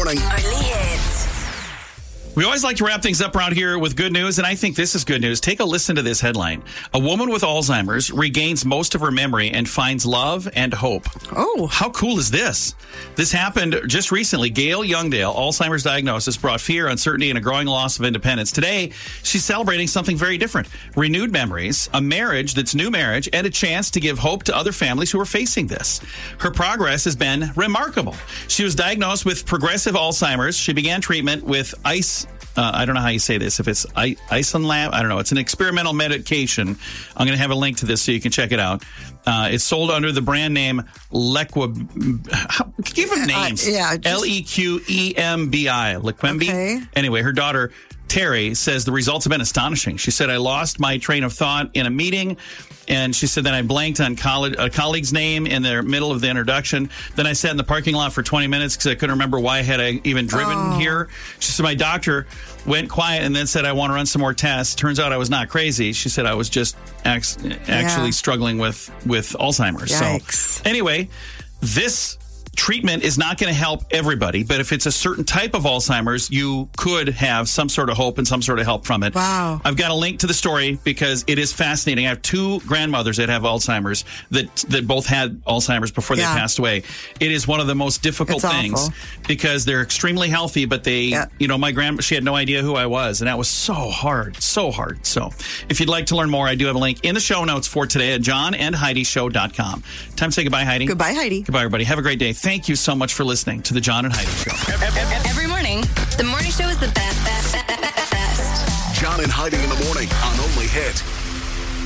morning. Only hits. We always like to wrap things up around here with good news, and I think this is good news. Take a listen to this headline. A woman with Alzheimer's regains most of her memory and finds love and hope. Oh. How cool is this? This happened just recently. Gail Youngdale, Alzheimer's diagnosis, brought fear, uncertainty, and a growing loss of independence. Today, she's celebrating something very different. Renewed memories, a marriage that's new marriage, and a chance to give hope to other families who are facing this. Her progress has been remarkable. She was diagnosed with progressive Alzheimer's. She began treatment with I don't know how you say this. If it's Isenlab, I don't know. It's an experimental medication. I'm going to have a link to this so you can check it out. It's sold under the brand name Leqembi. Give them names. Leqembi. Leqembi. Okay. Anyway, her daughter, Terry, says the results have been astonishing. She said, I lost my train of thought in a meeting. And she said, then I blanked on a colleague's name in the middle of the introduction. Then I sat in the parking lot for 20 minutes because I couldn't remember why I had even driven here. She said, my doctor went quiet and then said, I want to run some more tests. Turns out I was not crazy. She said, I was just actually struggling with Alzheimer's. Yikes. So anyway, this treatment is not going to help everybody, but if it's a certain type of Alzheimer's, you could have some sort of hope and some sort of help from it. Wow. I've got a link to the story because it is fascinating. I have two grandmothers that have Alzheimer's that both had Alzheimer's before they passed away. It is one of the most difficult things because they're extremely healthy, but my grandma, she had no idea who I was, and that was so hard. So if you'd like to learn more, I do have a link in the show notes for today at johnandheidishow.com. Time to say goodbye, Heidi. Goodbye, Heidi. Goodbye, everybody. Have a great day. Thank you so much for listening to the John and Heidi Show. Every morning, the morning show is the best. John and Heidi in the morning on Only Hit.